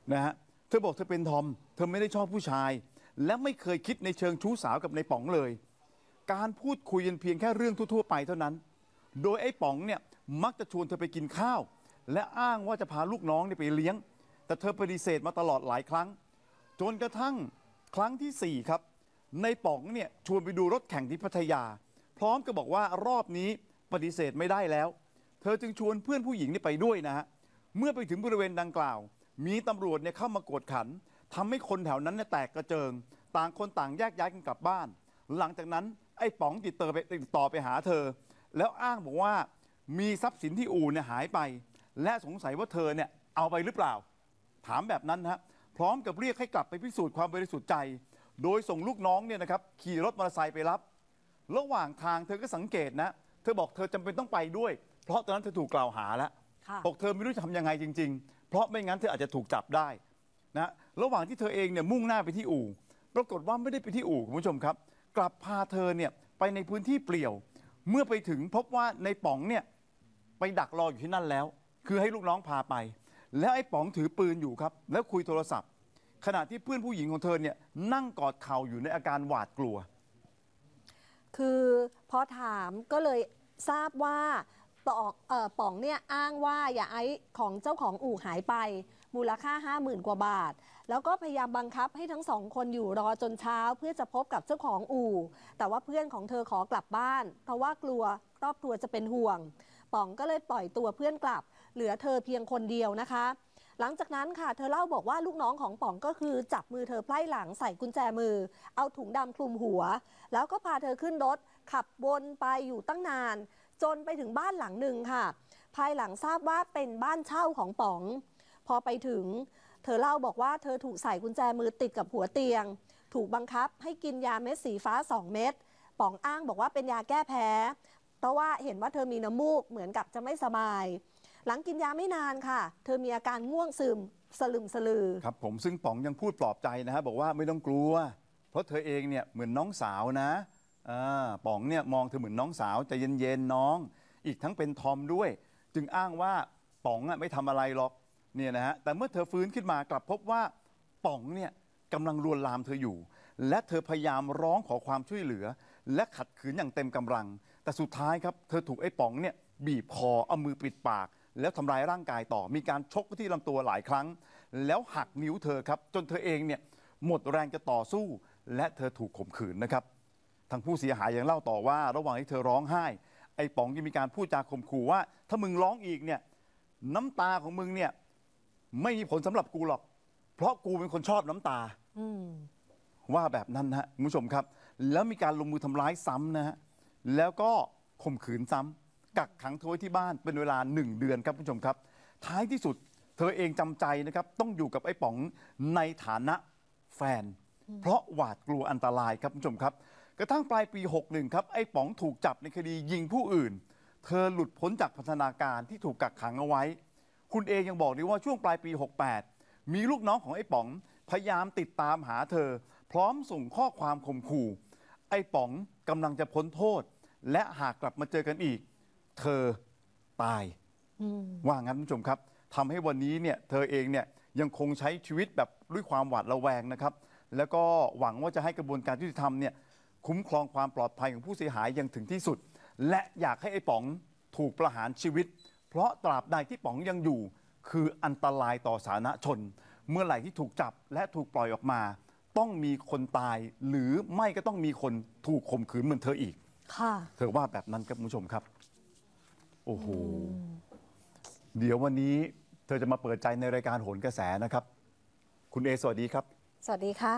นะฮะเธอบอกเธอเป็นทอมเธอไม่ได้ชอบผู้ชายและไม่เคยคิดในเชิงชู้สาวกับในป๋องเลยการพูดคุยกันเพียงแค่เรื่องทั่วๆไปเท่านั้นโดยไอ้ป๋องเนี่ยมักจะชวนเธอไปกินข้าวและอ้างว่าจะพาลูกน้องเนี่ยไปเลี้ยงแต่เธอปฏิเสธมาตลอดหลายครั้งจนกระทั่งครั้งที่4ครับในป๋องเนี่ยชวนไปดูรถแข่งที่พัทยาพร้อมกับบอกว่ารอบนี้ปฏิเสธไม่ได้แล้วเธอจึงชวนเพื่อนผู้หญิงนี่ไปด้วยนะฮะเมื่อไปถึงบริเวณดังกล่าวมีตำรวจเนี่ยเข้ามากวดขันทำให้คนแถวนั้นเนี่ยแตกกระเจิงต่างคนต่างแยกย้ายกันกลับบ้านหลังจากนั้นไอ้ป๋องติดต่อไปหาเธอแล้วอ้างบอกว่ามีทรัพย์สินที่อู่เนี่ยหายไปและสงสัยว่าเธอเนี่ยเอาไปหรือเปล่าถามแบบนั้นนะฮะพร้อมกับเรียกให้กลับไปพิสูจน์ความบริสุทธิ์ใจโดยส่งลูกน้องเนี่ยนะครับขี่รถมอเตอร์ไซค์ไปรับระหว่างทางเธอก็สังเกตนะเธอบอกเธอจำเป็นต้องไปด้วยเพราะตอนนั้นเธอถูกกล่าวหาแล้วบอกเธอไม่รู้จะทำยังไงจริงๆเพราะไม่งั้นเธออาจจะถูกจับได้นะระหว่างที่เธอเองเนี่ยมุ่งหน้าไปที่อู่ปรากฏว่าไม่ได้ไปที่อู่คุณผู้ชมครับกลับพาเธอเนี่ยไปในพื้นที่เปลี่ยวเมื่อไปถึงพบว่าในป๋องเนี่ยไปดักรออยู่ที่นั่นแล้วคือให้ลูกน้องพาไปแล้วไอ้ป๋องถือปืนอยู่ครับแล้วคุยโทรศัพท์ขณะที่เพื่อนผู้หญิงของเธอเนี่ยนั่งกอดเข่าอยู่ในอาการหวาดกลัวคือพอถามก็เลยทราบว่าป๋องเนี่ยอ้างว่าอย่าไอของเจ้าของอู่หายไปมูลค่า 50,000 กว่าบาทแล้วก็พยายามบังคับให้ทั้ง2คนอยู่รอจนเช้าเพื่อจะพบกับเจ้าของอู่แต่ว่าเพื่อนของเธอขอกลับบ้านเพราะว่ากลัวครอบครัวจะเป็นห่วงป๋องก็เลยปล่อยตัวเพื่อนกลับเหลือเธอเพียงคนเดียวนะคะหลังจากนั้นค่ะเธอเล่าบอกว่าลูกน้องของป๋องก็คือจับมือเธอไพร่หลังใส่กุญแจมือเอาถุงดำคลุมหัวแล้วก็พาเธอขึ้นรถขับวนไปอยู่ตั้งนานจนไปถึงบ้านหลังหนึ่งค่ะภายหลังทราบว่าเป็นบ้านเช่าของป๋องพอไปถึงเธอเล่าบอกว่าเธอถูกใส่กุญแจมือติดกับหัวเตียงถูกบังคับให้กินยาเม็ดสีฟ้า2 เม็ดป๋องอ้างบอกว่าเป็นยาแก้แพ้เพราะว่าเห็นว่าเธอมีน้ำมูกเหมือนกับจะไม่สบายหลังกินยาไม่นานค่ะเธอมีอาการง่วงซึมสลึมสลือครับผมซึ่งป๋องยังพูดปลอบใจนะฮะบอกว่าไม่ต้องกลัวเพราะเธอเองเนี่ยเหมือนน้องสาวนะป๋องเนี่ยมองเธอเหมือนน้องสาวใจเย็นๆน้องอีกทั้งเป็นทอมด้วยจึงอ้างว่าป๋องไม่ทำอะไรหรอกเนี่ยนะฮะแต่เมื่อเธอฟื้นขึ้นมากลับพบว่าป๋องเนี่ยกำลังลวนลามเธออยู่และเธอพยายามร้องขอความช่วยเหลือและขัดขืนอย่างเต็มกำลังแต่สุดท้ายครับเธอถูกไอ้ป๋องเนี่ยบีบคอเอามือปิดปากแล้วทำร้ายร่างกายต่อมีการชกที่ลำตัวหลายครั้งแล้วหักนิ้วเธอครับจนเธอเองเนี่ยหมดแรงจะต่อสู้และเธอถูกข่มขืนนะครับทางผู้เสียหายยังเล่าต่อว่าระหว่างที่เธอร้องไห้ไอ้ป๋องยังมีการพูดจาข่มขู่ว่าถ้ามึงร้องอีกเนี่ยน้ำตาของมึงเนี่ยไม่มีผลสำหรับกูหรอกเพราะกูเป็นคนชอบน้ำตาว่าแบบนั้นนะคุณผู้ชมครับแล้วมีการลงมือทำร้ายซ้ำนะฮะแล้วก็ข่มขืนซ้ำกักขังเธอไว้ที่บ้านเป็นเวลา1 เดือนครับคุณผู้ชมครับท้ายที่สุดเธอเองจำใจนะครับต้องอยู่กับไอ้ป๋องในฐานะแฟนเพราะหวาดกลัวอันตรายครับคุณผู้ชมครับกระทั่งปลายปี61ครับไอ้ป๋องถูกจับในคดียิงผู้อื่นเธอหลุดพ้นจากพันธนาการที่ถูกกักขังเอาไว้คุณเอยังบอกด้วยว่าช่วงปลายปี68มีลูกน้องของไอ้ป๋องพยายามติดตามหาเธอพร้อมส่งข้อความข่มขู่ไอ้ป๋องกำลังจะพ้นโทษและหากกลับมาเจอกันอีกเธอตายว่างั้นคุณผู้ชมครับทำให้วันนี้เนี่ยเธอเองเนี่ยยังคงใช้ชีวิตแบบด้วยความหวาดระแวงนะครับแล้วก็หวังว่าจะให้กระบวนการยุติธรรมเนี่ยคุ้มครองความปลอดภัยของผู้เสียหายอย่างถึงที่สุดและอยากให้ไอ้ป๋องถูกประหารชีวิตเพราะตราบใดที่ป๋องยังอยู่คืออันตรายต่อสาธารณชนเมื่อไหร่ที่ถูกจับและถูกปล่อยออกมาต้องมีคนตายหรือไม่ก็ต้องมีคนถูกข่มขืนเหมือนเธออีกเธอว่าแบบนั้นครับคุณผู้ชมครับโอ้โหเดี๋ยววันนี้เธอจะมาเปิดใจในรายการโหนกระแสนะครับคุณเอสวัสดีครับสวัสดีค่ะ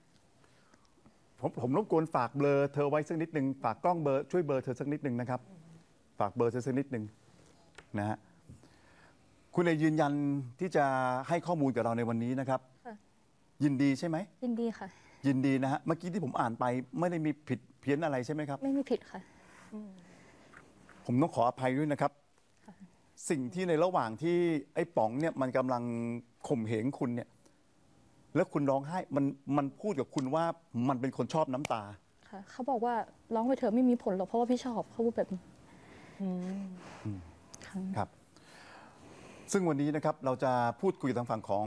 ผมรบกวนฝากเบลอเธอไว้สักนิดนึงฝากกล้องเบลอช่วยเบลอเธอสักนิดนึงนะครับฝากเบลอเธอสักนิดนึงนะฮะคุณเอยืนยันที่จะให้ข้อมูลกับเราในวันนี้นะครับยินดีใช่ไหมยินดีค่ะยินดีนะฮะเมื่อกี้ที่ผมอ่านไปไม่ได้มีผิดเพี้ยนอะไรใช่ไหมครับไม่มีผิดค่ะผมต้องขออภัยด้วยนะครับสิ่งที่ในระหว่างที่ไอ้ป๋องเนี่ยมันกำลังข่มเหงคุณเนี่ยแล้วคุณร้องไห้มันพูดกับคุณว่ามันเป็นคนชอบน้ำตาค่ะเขาบอกว่าร้องไปเถอะไม่มีผลหรอกเพราะว่าพี่ชอบเขาพูดแบบนี้ครับซึ่งวันนี้นะครับเราจะพูดคุยทางฝั่งของ